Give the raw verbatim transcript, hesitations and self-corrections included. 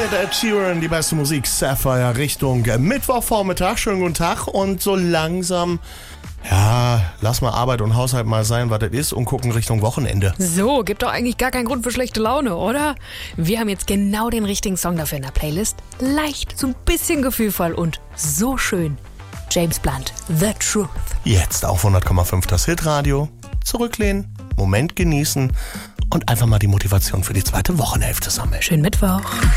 mit Ed Sheeran, die beste Musik, Sapphire, Richtung Mittwochvormittag. Schönen guten Tag und so langsam, ja, lass mal Arbeit und Haushalt mal sein, was das ist und gucken Richtung Wochenende. So, gibt doch eigentlich gar keinen Grund für schlechte Laune, oder? Wir haben jetzt genau den richtigen Song dafür in der Playlist. Leicht, so ein bisschen gefühlvoll und so schön. James Blunt, The Truth. Jetzt auf hundert Komma fünf das Hitradio. Zurücklehnen, Moment genießen und einfach mal die Motivation für die zweite Wochenhälfte sammeln. Schönen Mittwoch.